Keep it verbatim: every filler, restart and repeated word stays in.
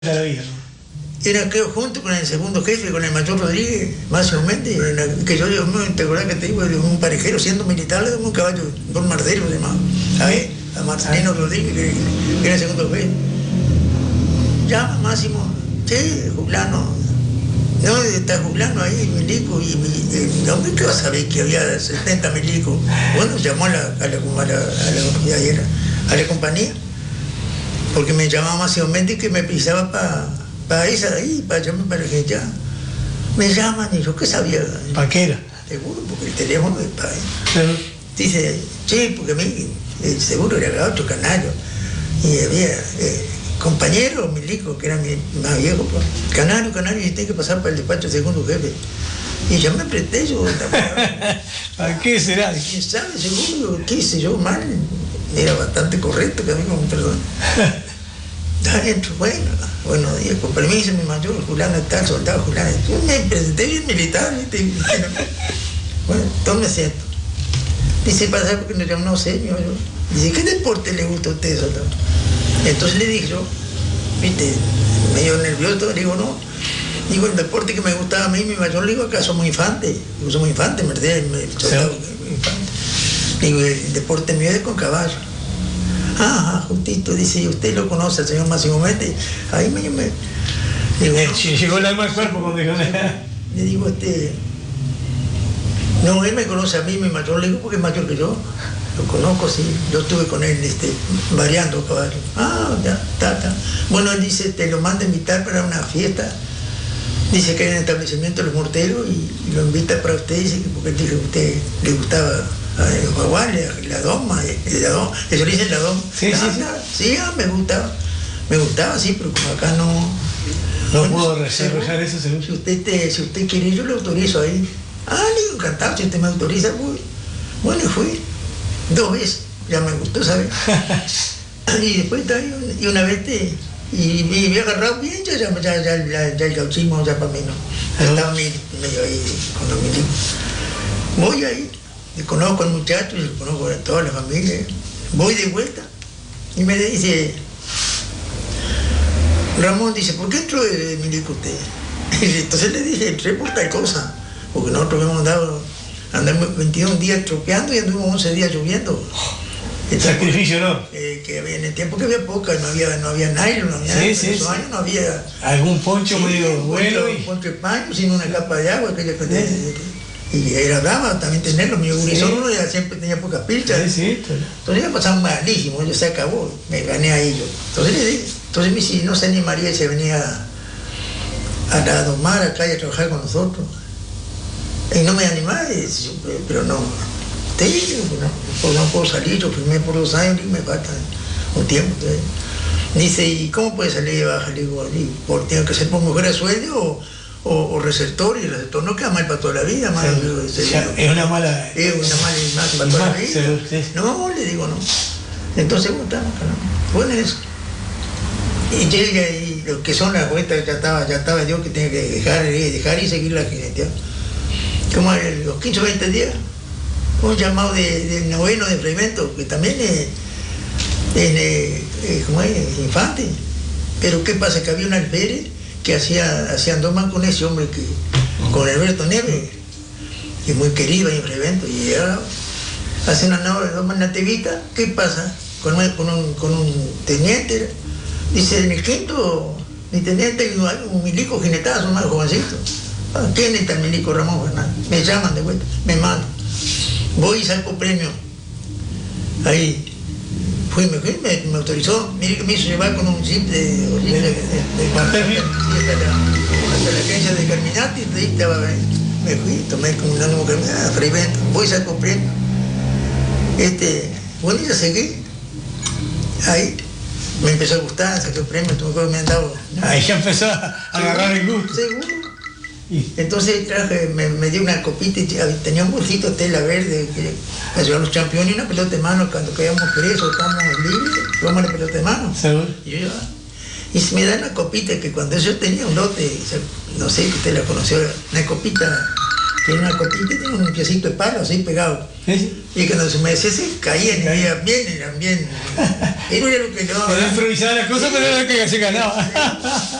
Era creo junto con el segundo jefe, con el mayor Rodríguez, más o menos, que yo digo, ¿te acordás que te digo? Un parejero siendo militar, de un caballo, Don Mardero se llamaba, a, a Marcelino Rodríguez, que, que era el segundo jefe. Llama Máximo, che, Juliano, no, está Juliano ahí, milico, y el hombre que va a saber que había setenta milicos. Bueno, llamó a la, a la, a la, a la, a la, a la compañía, porque me llamaba Máximo Méndez que me pisaba para pa esa de ahí, para llamarme para que ya. Me llaman y yo, ¿qué sabía? ¿Para qué era? Seguro, porque el teléfono es para él. Dice, che, porque a mí, el seguro era gaucho, canario, y había eh, compañeros, milico, que era mi, más viejo, pues, canario, canario, y tengo que pasar para el despacho del segundo jefe. Y yo me apreté, yo... ¿Para qué será? ¿Quién sabe? Seguro, qué hice yo mal. Era bastante correcto, que a mí como perdón. Adentro, bueno, buenos días, con permiso, mi mayor, Julián está, soldado Julián. Yo me presenté bien militar, ¿viste? Bueno, tome asiento. Dice, pasa porque no, yo no sé, mi mayor. Dice, ¿qué deporte le gusta a usted, soldado? Entonces le dije yo, ¿viste? Medio nervioso, le digo, no. Digo, el deporte que me gustaba a mí, mi mayor, le digo, acá somos infantes. Digo, somos infantes, ¿verdad? El soldado, sí. Infante. Digo, el deporte mío es con caballo. Ah, justito, dice, ¿y usted lo conoce, el señor Máximo Méndez? Ahí me... me digo, eh, no, llegó el alma al cuerpo cuando dijo... Le digo, este... No, él me conoce a mí, mi mayor, le digo, porque es mayor que yo. Lo conozco, sí. Yo estuve con él, este, variando caballo. Ah, ya, está, está. Bueno, él dice, te lo manda a invitar para una fiesta. Dice que hay un establecimiento de los morteros y, y lo invita para usted, dice, porque él dice que a usted le gustaba... el jaguar, la doma, el ladón, eso le dicen la doma. Sí, sí, sí. Sí, ah, me gustaba, me gustaba, sí, pero como acá no... No bueno, puedo desarrollar eso, seguro. Si usted, te, si usted quiere, yo le autorizo ahí. Ah, le digo, encantado, si usted me autoriza, pues. Bueno, y fui, dos veces, ya me gustó, ¿sabes? Y después, y una vez, te, y me había agarrado bien, ya, ya, ya, ya, ya, ya el gauchismo, ya para mí no. Estaba medio ahí con los milicos. Voy ahí. Le conozco al muchacho, le conozco a toda la familia. Voy de vuelta y me dice, Ramón, dice, ¿por qué entró de milico usted? Y entonces le dije, entré por tal cosa, porque nosotros habíamos andado, andamos veintidós días tropeando y anduvimos once días lloviendo. El sacrificio, ¿no? Eh, que había, en el tiempo que había poca, no había, no había nylon, no había, sí, en sí, esos sí. años no había... Algún poncho sí, medio un bueno poncho, y... Un poncho de paño, sin una capa de agua, aquella que... Sí. Y era brava también tenerlo, mi gurizón sí. Uno ya siempre tenía pocas pilchas. Sí, sí. Entonces me pasaba malísimo, yo se acabó, me gané ahí yo. Entonces le dije, entonces mi si no se animaría y se venía a, a, a domar acá y a trabajar con nosotros. Y no me animaba, pero no, te digo, no, no puedo salir, yo firmé por dos años y me falta un tiempo. Entonces, dice, ¿y cómo puede salir de baja? Le digo, ¿por tengo que ser por mujer a sueldo o...? O, o receptor, y el receptor no queda mal para toda la vida, mal, sí, ya, es una mala es una mala imagen para toda la vida. Sí, sí. No, le digo no. Entonces, bueno, está, bueno eso. Y llega y lo que son las vueltas, ya estaba, ya estaba yo que tenía que dejar, dejar y seguir la jineteada. Como a los quince o veinte días, un llamado de, de noveno de Fremento, que también es, es, es como es, infante. Pero ¿qué pasa? Que había un alférez que hacía, hacían doman con ese hombre que, con Alberto Neves, que es muy querido ahí en Frevento, y llegaba, hace una doma nativita, ¿qué pasa? Con un, con un, con un teniente, dice, en el quinto, mi teniente, un milico jinetazo más jovencito. ¿Quién está el milico? Ramón Fernández. Me llaman de vuelta, me mandan. Voy y saco premio. Ahí. Fui, me, fui, me, me autorizó, mire que me hizo llevar con un chip de, de, de, de, de, de hasta, la, hasta la agencia de Carminati, y estaba, me fui, tomé como un ánimo Carminati, a Frevento, voy y saco premio. Este, bueno, y ya seguí. Ahí me empezó a gustar, saqué premio, me han dado. Ahí ya empezó a agarrar el gusto. Seguro. Entonces traje, me, me dio una copita y tenía un bolsito de tela verde que me llevaba los campeones y una pelota de mano cuando quedamos presos, estábamos libres, jugamos la pelota de mano. ¿Seguro? Y, yo, y se me da una copita que cuando yo tenía un lote, no sé que usted la conoció, una copita Tiene una cotita y tiene un piecito de palo así pegado. ¿Sí? Y cuando se humedecía se caían y iban bien, eran bien. Eso era lo que no. Era improvisar las cosas, pero era lo que se ganaba.